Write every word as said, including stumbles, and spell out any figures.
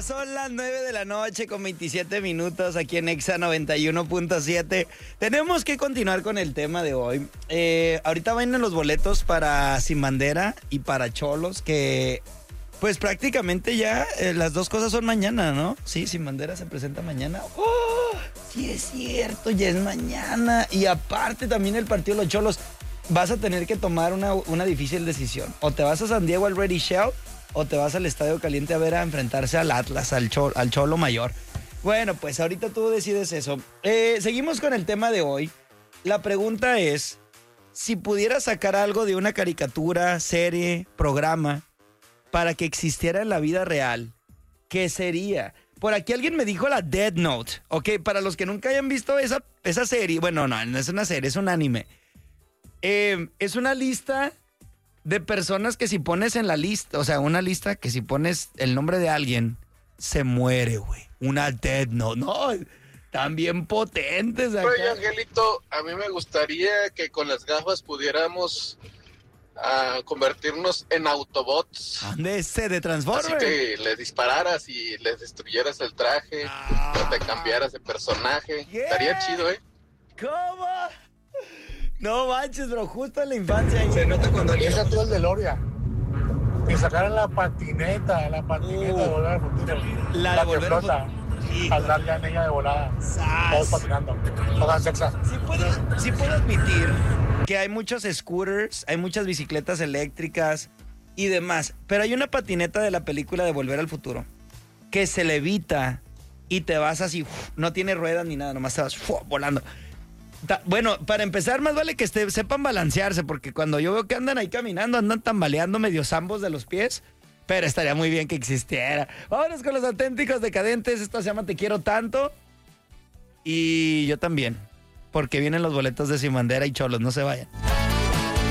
Son las nueve de la noche con veintisiete minutos aquí en Exa noventa y uno punto siete. Tenemos que continuar con el tema de hoy. Eh, ahorita vienen los boletos para Sin Bandera y para Cholos, que pues prácticamente ya eh, las dos cosas son mañana, ¿no? Sí, Sin Bandera se presenta mañana. ¡Oh! Sí es cierto, ya es mañana. Y aparte también el partido de los Cholos. Vas a tener que tomar una, una difícil decisión. O te vas a San Diego al Ready Shell, o te vas al Estadio Caliente a ver a enfrentarse al Atlas, al, Cholo, al Cholo Mayor. Bueno, pues ahorita tú decides eso. Eh, seguimos con el tema de hoy. La pregunta es, si pudieras sacar algo de una caricatura, serie, programa, para que existiera en la vida real, ¿qué sería? Por aquí alguien me dijo la Death Note. Ok, para los que nunca hayan visto esa, esa serie, bueno, no, no es una serie, es un anime. Eh, es una lista de personas que si pones en la lista, o sea, una lista que si pones el nombre de alguien, se muere, güey. Una Death Note, no, tan bien potentes acá. Oye, Angelito, a mí me gustaría que con las gafas pudiéramos uh, convertirnos en Autobots. ¿Dónde ese de Transformers? Así que les dispararas y les destruyeras el traje, ah, o te cambiaras de personaje. Yeah. Estaría chido, ¿eh? ¿Cómo? No manches, bro, justo en la infancia. Se nota cuando empieza todo el DeLorean. Que sacaran la patineta, la patineta uh, de Volver al Futuro. La, la de que flota. Andar ya en ella de volada. ¡Sas! Todos patinando. Todas sexas. Sí puedo, sí puedo admitir que hay muchos scooters, hay muchas bicicletas eléctricas y demás. Pero hay una patineta de la película de Volver al Futuro que se levita y te vas así, uf, no tiene ruedas ni nada, nomás te vas uf, volando. Bueno, para empezar, más vale que este, sepan balancearse, porque cuando yo veo que andan ahí caminando, andan tambaleando medio zambos de los pies, pero estaría muy bien que existiera. Vámonos con los auténticos decadentes. Esto se llama Te Quiero Tanto. Y yo también, porque vienen los boletos de Sin Bandera y Cholos, no se vayan.